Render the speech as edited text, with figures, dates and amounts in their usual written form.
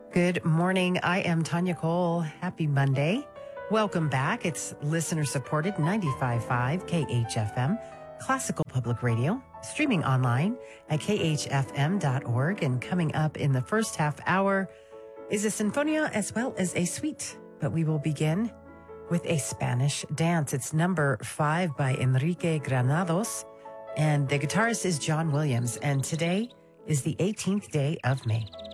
Good morning. I am Tanya Cole. Happy Monday. Welcome back. It's listener supported 95.5 KHFM, Classical Public Radio, streaming online at khfm.org. And coming up in the first half hour is a sinfonia as well as a suite. But we will begin with a Spanish dance. It's number 5 by Enrique Granados. And the guitarist is John Williams. And today is the 18th day of May.